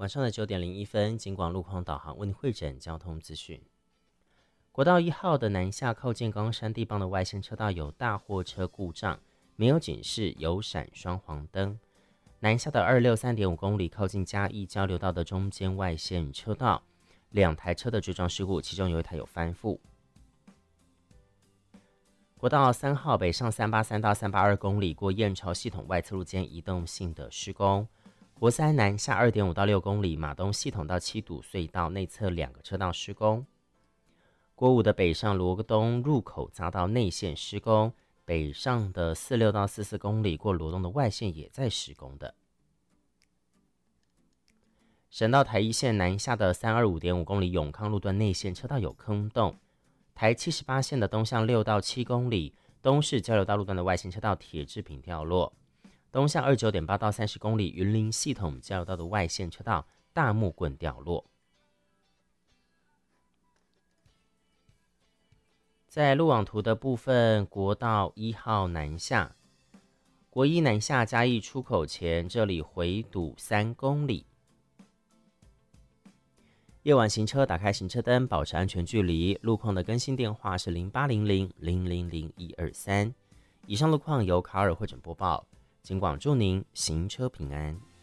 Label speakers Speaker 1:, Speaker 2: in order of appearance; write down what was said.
Speaker 1: 晚上的9:01，警广路况导航为您汇整交通资讯。国道1号的南下靠近冈山地磅的外线车道有大货车故障，没有警示，有闪双黄灯。南下的263.5公里靠近嘉义交流道的中间外线车道，2台车的追撞事故，其中有1台有翻覆。国道3号北上383到382公里，过燕巢系统外侧路间移动性的施工。国3南下2.5到6公里，马东系统到七堵隧道内侧2个车道施工。国5的北上罗东入口匝道内线施工，北上的46到44公里，过罗东的外线也在施工的。省道台一线南下的325.5公里，永康路段内线车道有坑洞。台78线的东向6到7公里，东势交流道路段的外线车道铁制品掉落。东向29.8到30公里，云林系统交流道的外线车道大木棍掉落。在路网图的部分，国道1号南下，国1南下嘉义出口前，这里回堵3公里。夜晚行车打开行车灯，保持安全距离。路况的更新电话是0800000123。以上路况由卡尔汇整播报，警广祝您行车平安。